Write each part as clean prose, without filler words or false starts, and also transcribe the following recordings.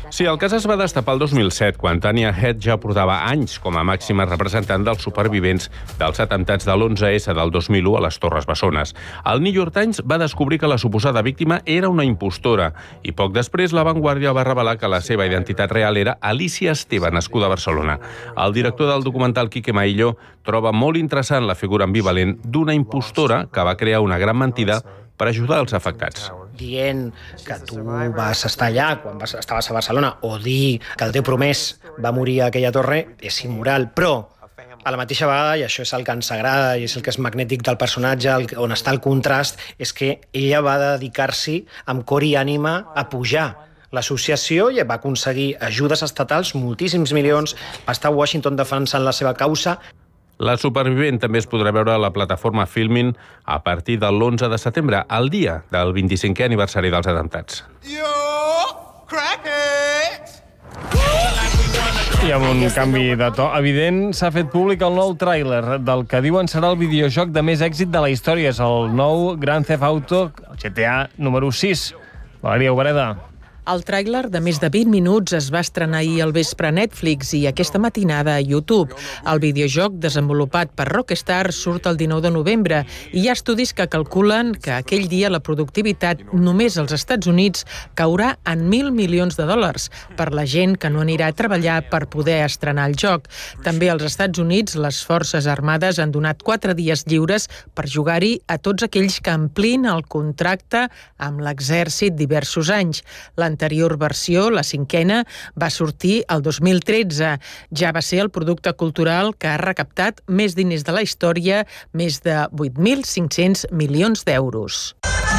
Sí, el cas es va destapar el 2007, quan Tania Head ja portava anys com a màxima representant dels supervivents dels atemptats de l'11S del 2001 a les Torres Bessones. El New York Times va descobrir que la suposada víctima era una impostora i poc després La Vanguardia va revelar que la seva identitat real era Alicia Esteve, nascuda a Barcelona. El director del documental, Quique Maillo, troba molt interessant la figura ambivalent d'una impostora que va crear una gran mentida per ajudar els afectats. Dient que tu vas estar allà quan estaves a Barcelona o dir que el teu promès va morir a aquella torre és immoral, però a la mateixa vegada, i això és el que ens agrada i és el que és magnètic del personatge, on està el contrast, és que ella va dedicar-s'hi amb cor i ànima a pujar l'associació i va aconseguir ajudes estatals, moltíssims milions, va estar a Washington defensant la seva causa. La supervivent també es podrà veure a la plataforma Filmin a partir de l'11 de setembre, el dia del 25è aniversari dels atemptats. I amb un canvi de to evident, s'ha fet públic el nou tràiler del que diuen serà el videojoc de més èxit de la història. És el nou Grand Theft Auto, el GTA número 6. Valeria Obreda. El tràiler de més de 20 minuts es va estrenar ahir al vespre a Netflix i aquesta matinada a YouTube. El videojoc, desenvolupat per Rockstar, surt el 19 de novembre i hi ha estudis que calculen que aquell dia la productivitat només als Estats Units caurà en $1.000 milions per la gent que no anirà a treballar per poder estrenar el joc. També als Estats Units, les Forces Armades han donat 4 dies lliures per jugar-hi a tots aquells que amplin el contracte amb l'exèrcit diversos anys. L'anterior versió, la 5a, va sortir el 2013. Ja va ser el producte cultural que ha recaptat més diners de la història, més de 8.500 milions d'euros.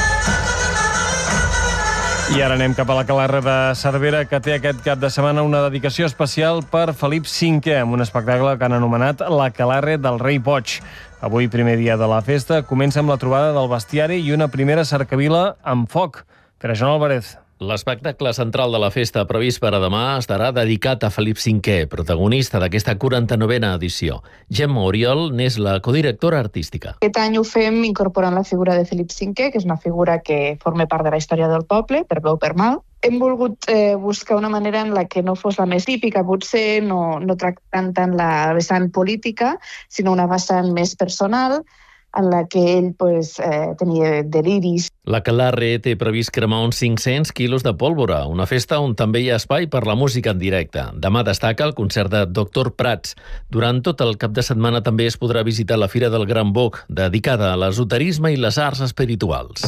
I ara anem cap a la Aquelarre de Cervera, que té aquest cap de setmana una dedicació especial per Felip V, amb un espectacle que han anomenat l'Aquelarre del Rei Boig. Avui, primer dia de la festa, comença amb la trobada del bestiari i una primera cercavila amb foc. Pere Joan Álvarez. L'espectacle central de la festa previst per a demà estarà dedicat a Felip V, protagonista d'aquesta 49a edició. Gemma Oriol n'és la codirectora artística. Aquest any ho fem incorporant la figura de Felip V, que és una figura que forma part de la història del poble, per bé o per mal. Hem volgut buscar una manera en la que no fos la més típica, potser no tractant tant la vessant política, sinó una vessant més personal, en la que ell tenia deliris. L'Aquelarre té previst cremar uns 500 quilos de pólvora, una festa on també hi ha espai per la música en directe. Demà destaca el concert de Dr. Prats. Durant tot el cap de setmana també es podrà visitar la Fira del Gran Boc, dedicada a l'esoterisme i les arts espirituals.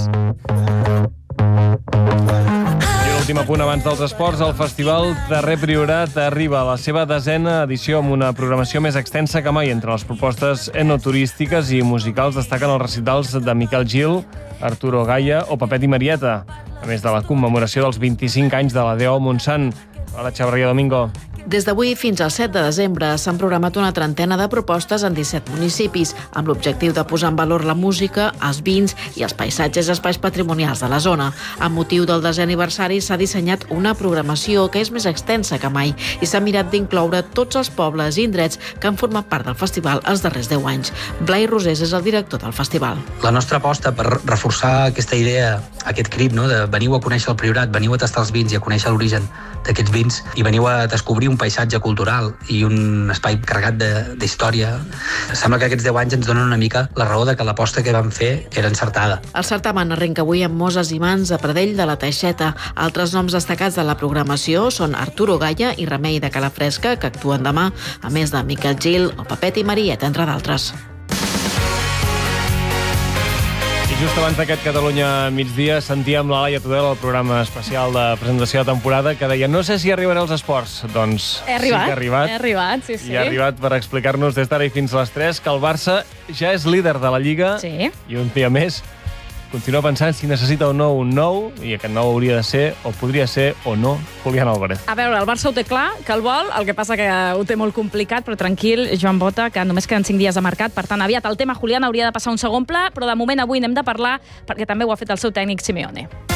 Últim apunt abans dels esports, el Festival Darrer Priorat arriba a la seva 10a edició amb una programació més extensa que mai. Entre les propostes enoturístiques i musicals destaquen els recitals de Miquel Gil, Arturo Gaya o Pepet i Marieta, a més de la commemoració dels 25 anys de la DO Montsant. Hola, Xavarria Domingo. Des d'avui fins al 7 de desembre s'han programat una trentena de propostes en 17 municipis, amb l'objectiu de posar en valor la música, els vins i els paisatges i espais patrimonials de la zona. Amb motiu del 10è aniversari s'ha dissenyat una programació que és més extensa que mai i s'ha mirat d'incloure tots els pobles i indrets que han format part del festival els darrers 10 anys. Blai Rosés és el director del festival. La nostra aposta per reforçar aquesta idea, aquest crit, de veniu a conèixer el Priorat, veniu a tastar els vins i a conèixer l'origen d'aquests vins i veniu a descobrir un paisatge cultural i un espai carregat d'història. Sembla que aquests 10 anys ens donen una mica la raó de que l'aposta que vam fer era encertada. El certamen arrenca avui amb Moses i Mans a Pradell de la Teixeta. Altres noms destacats de la programació són Arturo Gaya i Remei de Calafresca, que actuen demà, a més de Miquel Gil o Pepet i Marieta, entre d'altres. Just abans d'aquest Catalunya migdia sentíem la Laia Tudela al programa especial de presentació de temporada que deia no sé si arribaré als esports. Doncs he arribat, sí que ha arribat. He arribat, sí. I ha arribat per explicar-nos des d'ara i fins a les 3 que el Barça ja és líder de la Lliga i un dia més continua pensant si necessita o no un nou, i aquest nou hauria de ser, o podria ser, o no, Julián Álvarez. A veure, el Barça ho té clar, que el vol, el que passa que ho té molt complicat, però tranquil, Joan Bota, que només queden 5 dies de mercat, per tant, aviat el tema Julián hauria de passar a un segon pla, però de moment avui n'hem de parlar, perquè també ho ha fet el seu tècnic Simeone.